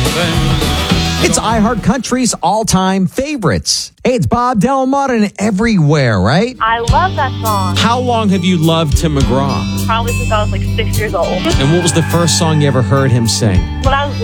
It's iHeart Country's all-time favorites. Hey, it's Bob Dylan Modern everywhere, right? I love that song. How long have you loved Tim McGraw? Probably since I was like 6 years old. And what was the first song you ever heard him sing? When I was